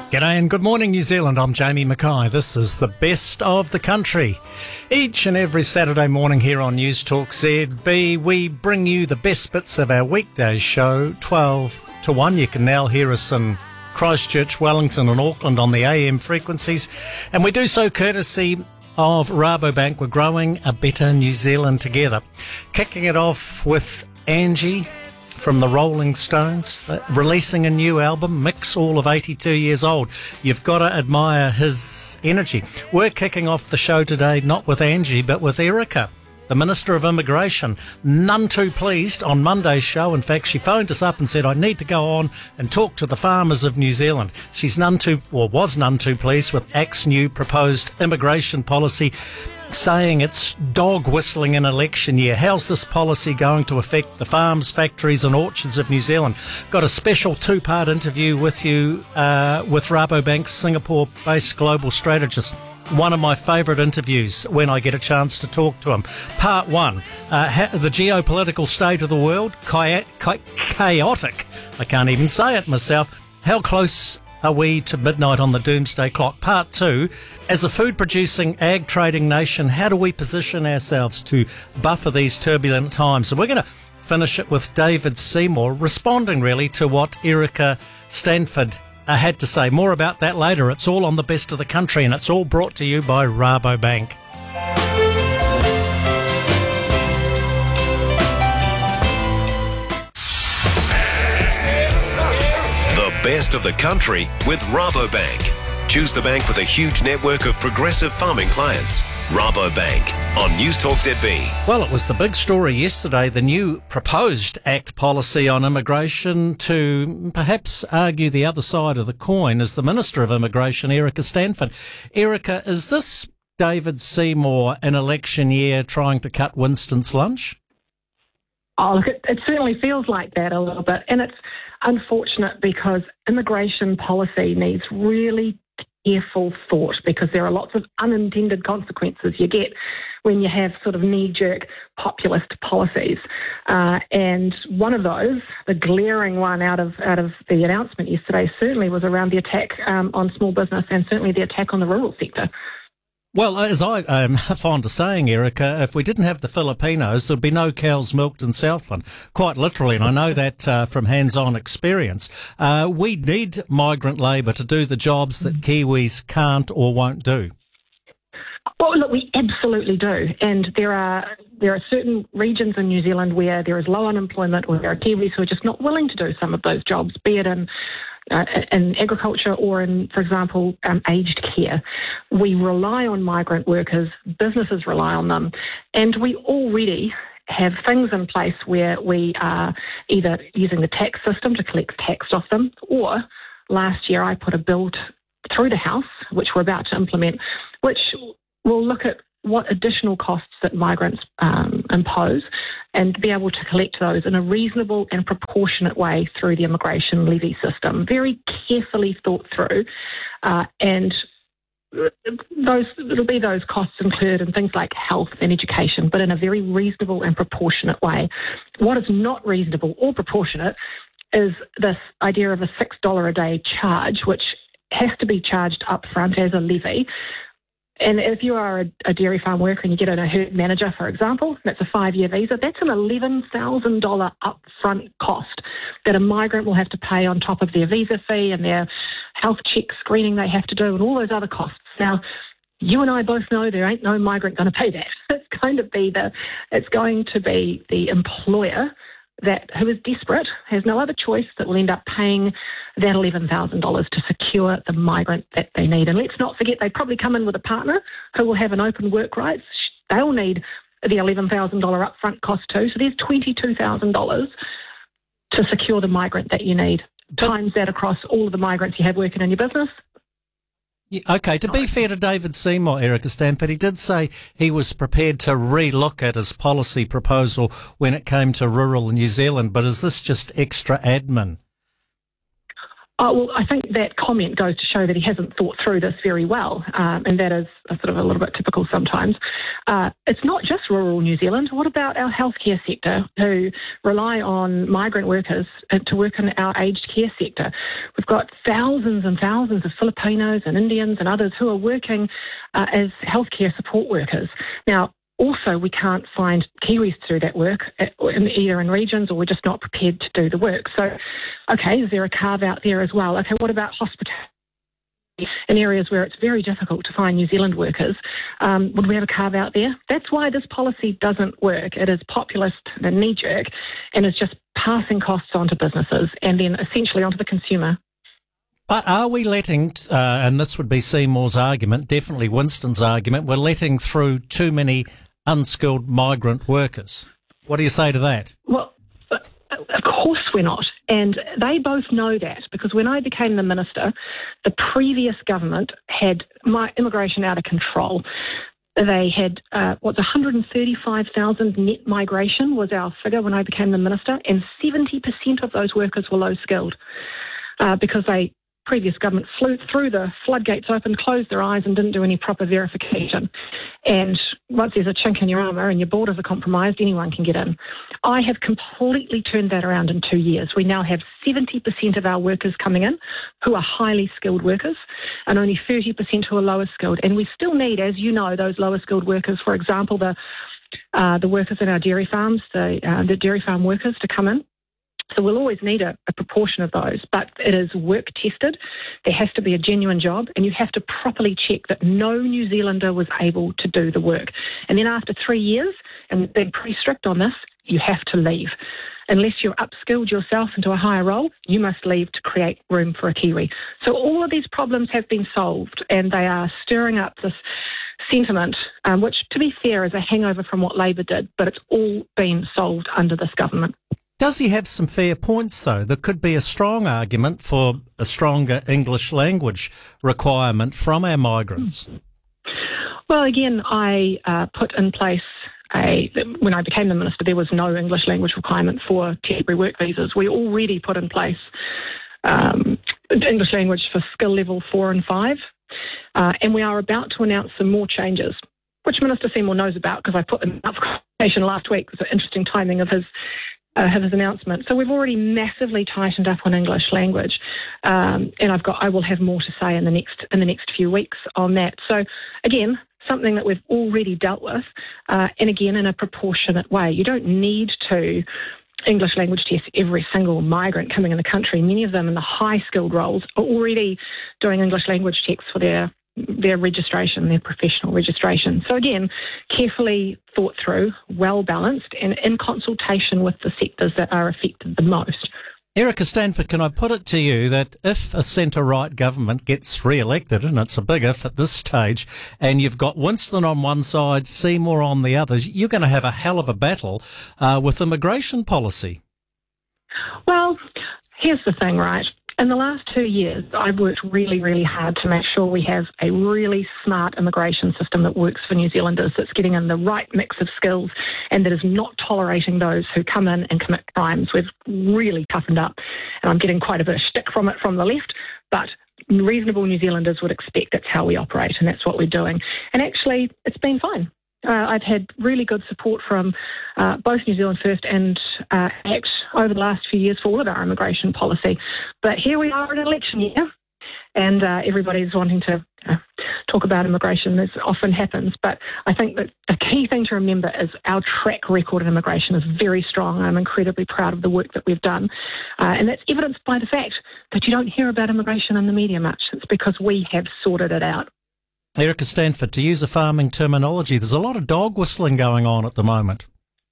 G'day and good morning, New Zealand. I'm Jamie Mackay. This is the best of the country. Each and every Saturday morning here on News Talk ZB, we bring you the best bits of our weekday show, 12 to 1. You can now hear us in Christchurch, Wellington and Auckland on the AM frequencies. And we do so courtesy of Rabobank. We're growing a better New Zealand together. Kicking it off with Angie from the Rolling Stones, releasing a new album, Mick's all of 82 years old. You've got to admire his energy. We're kicking off the show today not with Angie but with Erica, the Minister of Immigration. None too pleased on Monday's show. In fact, she phoned us up and said, I need to go on and talk to the farmers of New Zealand. She's was none too pleased with ACT's new proposed immigration policy, saying it's dog whistling in election year. How's this policy going to affect the farms, factories and orchards of New Zealand? Got a special two-part interview with you with Rabobank's Singapore-based global strategist. One of my favourite interviews when I get a chance to talk to him. Part one, the geopolitical state of the world, chaotic. I can't even say it myself. How close are we to midnight on the doomsday clock? Part two, as a food-producing, ag-trading nation, how do we position ourselves to buffer these turbulent times? And we're going to finish it with David Seymour responding really to what Erica Stanford had to say. More about that later. It's all on the best of the country, and it's all brought to you by Rabobank. Best of the country with Rabobank. Choose the bank with a huge network of progressive farming clients. Rabobank on News Talk ZB. Well, it was the big story yesterday, the new proposed ACT policy on immigration. To perhaps argue the other side of the coin is the Minister of Immigration, Erica Stanford. Erica, is this David Seymour in election year trying to cut Winston's lunch? Oh, look, it certainly feels like that a little bit. And it's unfortunate because immigration policy needs really careful thought, because there are lots of unintended consequences you get when you have sort of knee-jerk populist policies. And one of those, the glaring one out of the announcement yesterday, certainly was around the attack on small business and certainly the attack on the rural sector. Well, as I am fond of saying, Erica, if we didn't have the Filipinos, there'd be no cows milked in Southland, quite literally, and I know that from hands-on experience. We need migrant labour to do the jobs that Kiwis can't or won't do. Well, look, we absolutely do, and there are certain regions in New Zealand where there is low unemployment, or there are Kiwis who are just not willing to do some of those jobs, be it in agriculture or in, for example, aged care. We rely on migrant workers, businesses rely on them, and we already have things in place where we are either using the tax system to collect tax off them, or last year I put a bill through the House, which we're about to implement, which will look at what additional costs that migrants impose and be able to collect those in a reasonable and proportionate way through the immigration levy system. Very carefully thought through, and it'll be those costs incurred in things like health and education, but in a very reasonable and proportionate way. What is not reasonable or proportionate is this idea of a $6 a day charge, which has to be charged up front as a levy. And if you are a dairy farm worker and you get in a herd manager, for example, that's a 5-year visa, that's an $11,000 upfront cost that a migrant will have to pay on top of their visa fee and their health check screening they have to do and all those other costs. Now, you and I both know there ain't no migrant going to pay that. It's going to be the employer who is desperate, has no other choice, that will end up paying that $11,000 to secure the migrant that they need. And let's not forget, they probably come in with a partner who will have an open work rights. They'll need the $11,000 upfront cost too. So there's $22,000 to secure the migrant that you need. Times that across all of the migrants you have working in your business. Yeah, okay, to be fair to David Seymour, Erica Stanford, he did say he was prepared to re-look at his policy proposal when it came to rural New Zealand, but is this just extra admin? Oh, well, I think that comment goes to show that he hasn't thought through this very well, and that is sort of a little bit typical sometimes. It's not just rural New Zealand. What about our healthcare sector, who rely on migrant workers to work in our aged care sector? We've got thousands and thousands of Filipinos and Indians and others who are working as healthcare support workers. Now, also, we can't find Kiwis to do that work, either in regions, or we're just not prepared to do the work. So, okay, is there a carve-out there as well? Okay, what about hospitality? In areas where it's very difficult to find New Zealand workers, would we have a carve-out there? That's why this policy doesn't work. It is populist and knee-jerk, and is just passing costs onto businesses and then essentially onto the consumer. But are we letting, and this would be Seymour's argument, definitely Winston's argument, we're letting through too many unskilled migrant workers? What do you say to that? Well, of course we're not. And they both know that, because when I became the minister, the previous government had my immigration out of control. They had, 135,000 net migration was our figure when I became the minister, and 70% of those workers were low skilled because previous government threw the floodgates open, closed their eyes and didn't do any proper verification. And once there's a chink in your armour and your borders are compromised, anyone can get in. I have completely turned that around in 2 years. We now have 70% of our workers coming in who are highly skilled workers and only 30% who are lower skilled. And we still need, as you know, those lower skilled workers, for example, the workers in our dairy farms, the dairy farm workers to come in. So we'll always need a proportion of those, but it is work tested. There has to be a genuine job, and you have to properly check that no New Zealander was able to do the work. And then after 3 years, and we've been pretty strict on this, you have to leave. Unless you're upskilled yourself into a higher role, you must leave to create room for a Kiwi. So all of these problems have been solved, and they are stirring up this sentiment, which, to be fair, is a hangover from what Labor did, but it's all been solved under this government. Does he have some fair points, though? There could be a strong argument for a stronger English language requirement from our migrants. Well, again, I put in place when I became the minister, there was no English language requirement for temporary work visas. We already put in place English language for skill level 4 and 5, and we are about to announce some more changes, which Minister Seymour knows about because I put them up for conversation last week. It was an interesting timing of his announcement. So we've already massively tightened up on English language, and I will have more to say in the next few weeks on that. So again, something that we've already dealt with, and again in a proportionate way. You don't need to English language test every single migrant coming in the country. Many of them in the high skilled roles are already doing English language checks for their registration, their professional registration. So again, carefully thought through, well balanced, and in consultation with the sectors that are affected the most. Erica Stanford, can I put it to you that if a centre-right government gets re-elected, and it's a big if at this stage, and you've got Winston on one side, Seymour on the other, you're going to have a hell of a battle with immigration policy? Well, here's the thing, right? In the last 2 years, I've worked really, really hard to make sure we have a really smart immigration system that works for New Zealanders, that's getting in the right mix of skills and that is not tolerating those who come in and commit crimes. We've really toughened up, and I'm getting quite a bit of shtick from it from the left, but reasonable New Zealanders would expect that's how we operate, and that's what we're doing. And actually, it's been fine. I've had really good support from both New Zealand First and ACT over the last few years for all of our immigration policy. But here we are in an election year, and everybody's wanting to talk about immigration, as often happens. But I think that the key thing to remember is our track record in immigration is very strong. I'm incredibly proud of the work that we've done. And that's evidenced by the fact that you don't hear about immigration in the media much. It's because we have sorted it out. Erica Stanford, to use a farming terminology, there's a lot of dog whistling going on at the moment.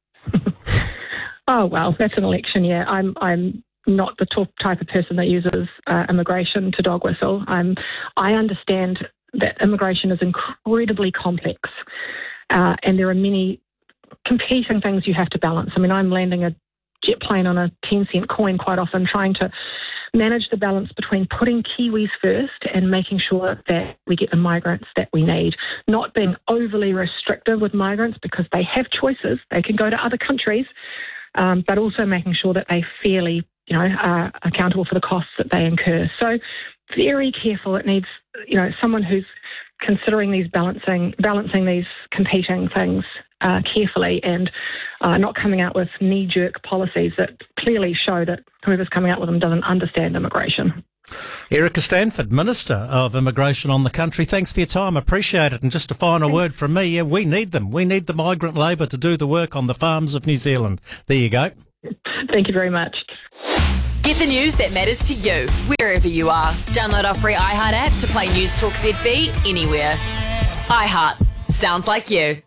Oh, well, that's an election year. I'm not the type of person that uses immigration to dog whistle. I understand that immigration is incredibly complex, and there are many competing things you have to balance. I mean, I'm landing a jet plane on a 10-cent coin quite often, trying to manage the balance between putting Kiwis first and making sure that we get the migrants that we need, not being overly restrictive with migrants because they have choices. They can go to other countries, but also making sure that they fairly are accountable for the costs that they incur. So very careful. It needs, someone who's considering these balancing these competing things carefully, and not coming out with knee-jerk policies that clearly show that whoever's coming out with them doesn't understand immigration. Erica Stanford, Minister of Immigration on the country, thanks for your time. Appreciate it. And just a final word from me, yeah, we need them. We need the migrant labour to do the work on the farms of New Zealand. There you go. Thank you very much. Get the news that matters to you, wherever you are. Download our free iHeart app to play News Talk ZB anywhere. iHeart. Sounds like you.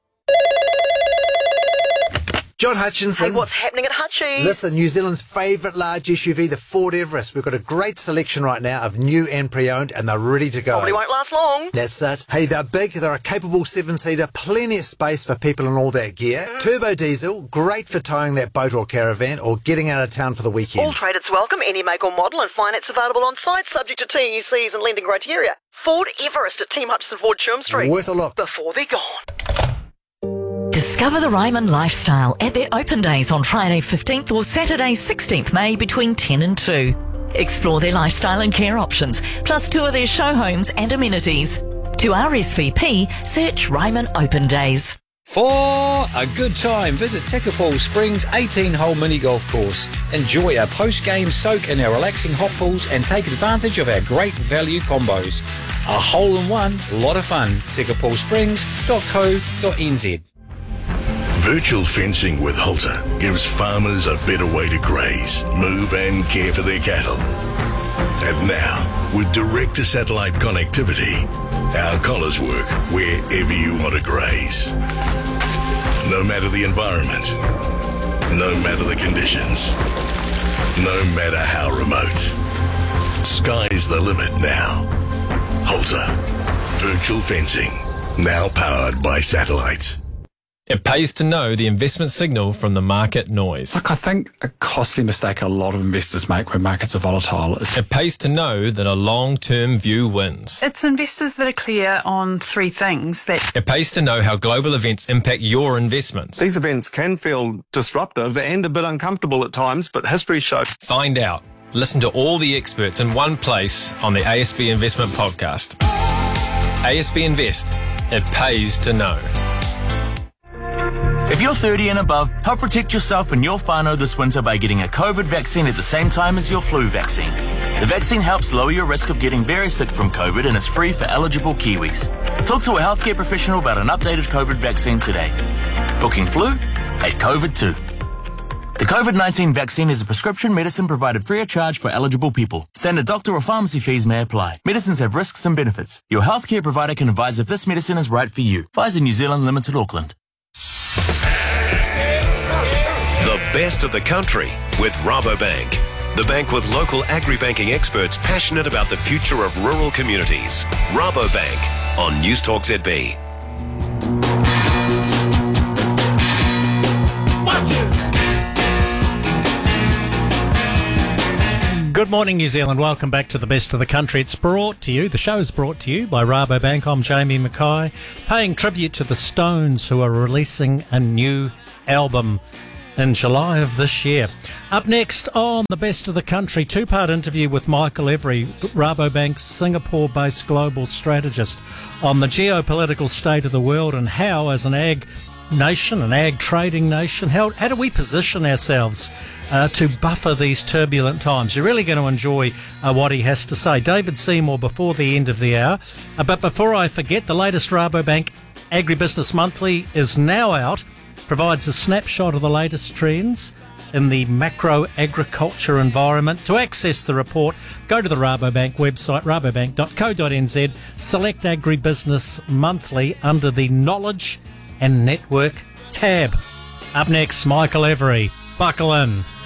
John Hutchinson. Hey, what's happening at Hutchies? Listen, New Zealand's favourite large SUV, the Ford Everest. We've got a great selection right now of new and pre-owned, and they're ready to go. Probably won't last long. That's it. Hey, they're big, they're a capable 7-seater, plenty of space for people and all that gear. Turbo diesel, great for towing that boat or caravan or getting out of town for the weekend. All traders welcome, any make or model, and finance available on site, subject to TUCs and lending criteria. Ford Everest at Team Hutchinson Ford, Churm Street. Worth a look. Before they're gone. Discover the Ryman lifestyle at their open days on Friday 15th or Saturday 16th May between 10 and 2. Explore their lifestyle and care options, plus tour their show homes and amenities. To RSVP, search Ryman Open Days. For a good time, visit Tekapō Springs 18-hole mini-golf course. Enjoy a post-game soak in our relaxing hot pools and take advantage of our great value combos. A hole-in-one, lot of fun. tekapōsprings.co.nz. Virtual fencing with Halter gives farmers a better way to graze, move and care for their cattle. And now, with direct-to-satellite connectivity, our collars work wherever you want to graze. No matter the environment, no matter the conditions, no matter how remote. Sky's the limit now. Halter. Virtual fencing. Now powered by satellite. It pays to know the investment signal from the market noise. Look, I think a costly mistake a lot of investors make when markets are volatile is... It pays to know that a long-term view wins. It's investors that are clear on three things that... It pays to know how global events impact your investments. These events can feel disruptive and a bit uncomfortable at times, but history shows... Find out. Listen to all the experts in one place on the ASB Investment Podcast. ASB Invest. It pays to know. If you're 30 and above, help protect yourself and your whānau this winter by getting a COVID vaccine at the same time as your flu vaccine. The vaccine helps lower your risk of getting very sick from COVID and is free for eligible Kiwis. Talk to a healthcare professional about an updated COVID vaccine today. Booking flu at COVID2. The COVID-19 vaccine is a prescription medicine provided free of charge for eligible people. Standard doctor or pharmacy fees may apply. Medicines have risks and benefits. Your healthcare provider can advise if this medicine is right for you. Pfizer New Zealand Limited, Auckland. The best of the country with Rabobank. The bank with local agri-banking experts passionate about the future of rural communities. Rabobank on News Talk ZB. Good morning, New Zealand. Welcome back to the best of the country. It's brought to you, the show is brought to you by Rabobank. I'm Jamie Mackay, paying tribute to the Stones, who are releasing a new album in July of this year. Up next on the best of the country, two-part interview with Michael Every, Rabobank's Singapore-based global strategist, on the geopolitical state of the world and how, as an ag nation, an ag trading nation, how do we position ourselves to buffer these turbulent times? You're really going to enjoy what he has to say. David Seymour before the end of the hour. But before I forget, the latest Rabobank Agribusiness Monthly is now out, provides a snapshot of the latest trends in the macro agriculture environment. To access the report, go to the Rabobank website, rabobank.co.nz, select Agribusiness Monthly under the Knowledge and Network tab. Up next, Michael Every. Buckle in.